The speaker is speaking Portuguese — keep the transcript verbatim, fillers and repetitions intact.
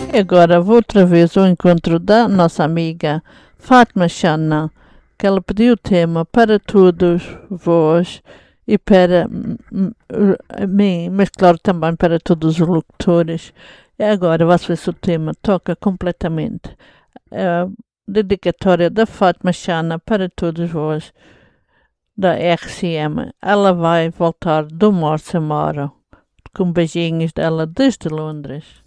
E agora vou outra vez ao encontro da nossa amiga Fátima Channa, que ela pediu o tema para todos vós e para mim, mas claro também para todos os locutores. E agora vai ver se o tema toca completamente. A dedicatória da Fátima Channa para todos vós da R C M. Ela vai voltar do Morse Moro, com beijinhos dela desde Londres.